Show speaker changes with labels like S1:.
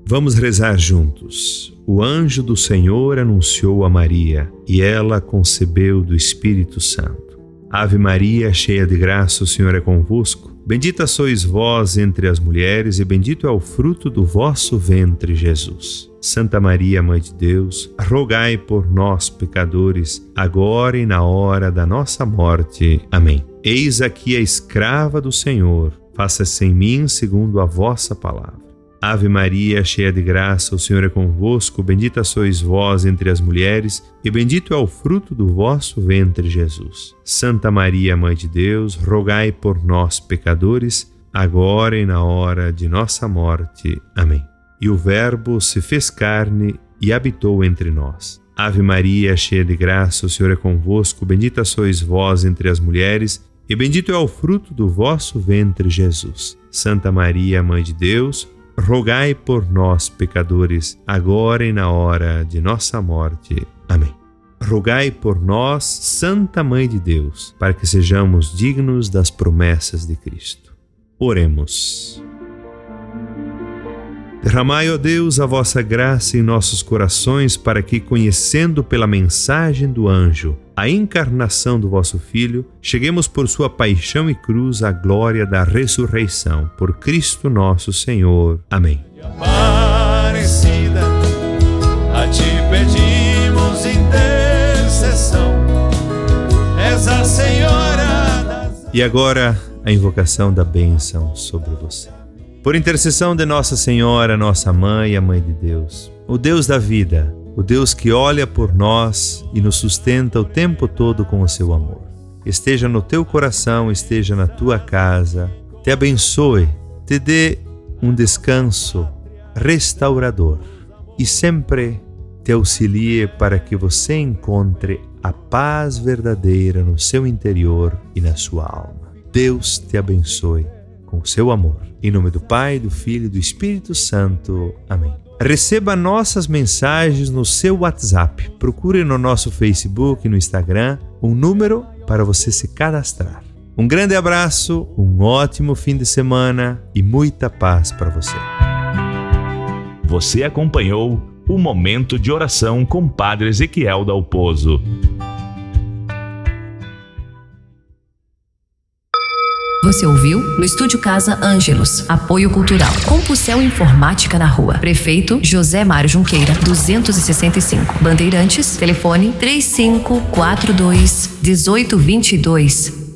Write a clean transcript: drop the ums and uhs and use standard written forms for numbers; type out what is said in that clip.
S1: Vamos rezar juntos. O anjo do Senhor anunciou a Maria, e ela concebeu do Espírito Santo. Ave Maria, cheia de graça, o Senhor é convosco. Bendita sois vós entre as mulheres, e bendito é o fruto do vosso ventre, Jesus. Santa Maria, Mãe de Deus, rogai por nós, pecadores, agora e na hora da nossa morte. Amém. Eis aqui a escrava do Senhor, faça-se em mim segundo a vossa palavra. Ave Maria, cheia de graça, o Senhor é convosco, bendita sois vós entre as mulheres, e bendito é o fruto do vosso ventre, Jesus. Santa Maria, Mãe de Deus, rogai por nós, pecadores, agora e na hora de nossa morte. Amém. E o Verbo se fez carne e habitou entre nós. Ave Maria, cheia de graça, o Senhor é convosco, bendita sois vós entre as mulheres, e bendito é o fruto do vosso ventre, Jesus. Santa Maria, Mãe de Deus, rogai por nós, pecadores, agora e na hora de nossa morte. Amém. Rogai por nós, Santa Mãe de Deus, para que sejamos dignos das promessas de Cristo. Oremos. Derramai, ó Deus, a vossa graça em nossos corações, para que, conhecendo pela mensagem do anjo a encarnação do vosso Filho, cheguemos por sua paixão e cruz à glória da ressurreição. Por Cristo nosso Senhor. Amém.
S2: Aparecida, a ti pedimos intercessão, és a Senhora das...
S1: E agora, a invocação da bênção sobre você. Por intercessão de Nossa Senhora, nossa Mãe, a Mãe de Deus, o Deus da vida, o Deus que olha por nós e nos sustenta o tempo todo com o seu amor, esteja no teu coração, esteja na tua casa, te abençoe, te dê um descanso restaurador e sempre te auxilie para que você encontre a paz verdadeira no seu interior e na sua alma. Deus te abençoe com o seu amor. Em nome do Pai, do Filho e do Espírito Santo. Amém. Receba nossas mensagens no seu WhatsApp. Procure no nosso Facebook e no Instagram um número para você se cadastrar. Um grande abraço, um ótimo fim de semana e muita paz para você.
S3: Você acompanhou o Momento de Oração com Padre Ezequiel Dalpozo.
S4: Você ouviu no Estúdio Casa Ângelos, Apoio Cultural. Compulsão Informática na Rua. Prefeito José Mário Junqueira, 265. Bandeirantes, telefone 3542-1822.